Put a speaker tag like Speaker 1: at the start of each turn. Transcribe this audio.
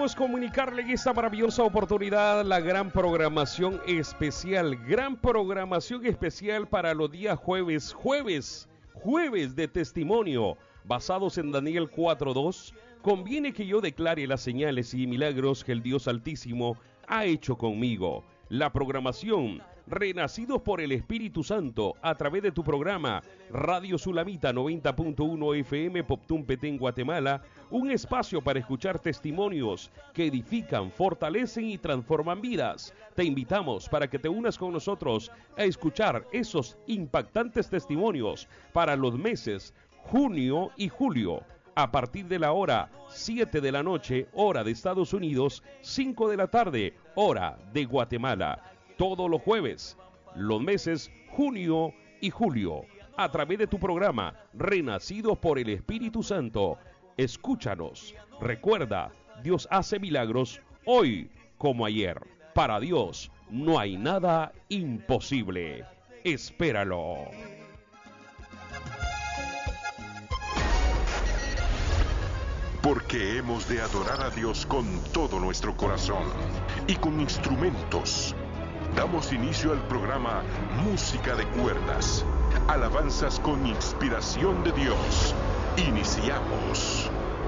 Speaker 1: queremos comunicarle en esta maravillosa oportunidad la gran programación especial para los días jueves de testimonio, basados en Daniel 4:2. Conviene que yo declare las señales y milagros que el Dios Altísimo ha hecho conmigo. La programación, renacidos por el Espíritu Santo, a través de tu programa Radio Sulamita 90.1 FM Poptún Petén, Guatemala, un espacio para escuchar testimonios que edifican, fortalecen y transforman vidas. Te invitamos para que te unas con nosotros a escuchar esos impactantes testimonios para los meses junio y julio, a partir de la hora 7 de la noche, hora de Estados Unidos, 5 de la tarde, hora de Guatemala. Todos los jueves, los meses junio y julio, a través de tu programa Renacidos por el Espíritu Santo. Escúchanos. Recuerda, Dios hace milagros hoy como ayer. Para Dios no hay nada imposible. Espéralo.
Speaker 2: Porque hemos de adorar a Dios con todo nuestro corazón y con instrumentos. Damos inicio al programa Música de Cuerdas. Alabanzas con inspiración de Dios. Iniciamos.